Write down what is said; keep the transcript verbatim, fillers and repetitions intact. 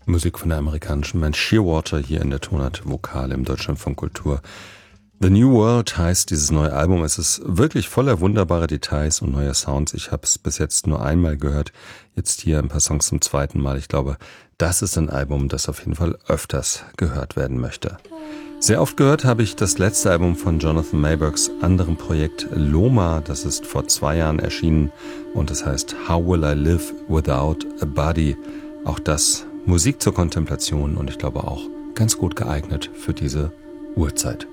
Musik von der amerikanischen Band Shearwater hier in der Tonart Vokale im Deutschlandfunk Kultur. The New World heißt dieses neue Album. Es ist wirklich voller wunderbarer Details und neuer Sounds. Ich habe es bis jetzt nur einmal gehört, jetzt hier ein paar Songs zum zweiten Mal. Ich glaube, das ist ein Album, das auf jeden Fall öfters gehört werden möchte. Sehr oft gehört habe ich das letzte Album von Jonathan Maybergs anderem Projekt Loma. Das ist vor zwei Jahren erschienen und das heißt How Will I Live Without a Body? Auch das Musik zur Kontemplation und ich glaube auch ganz gut geeignet für diese Uhrzeit.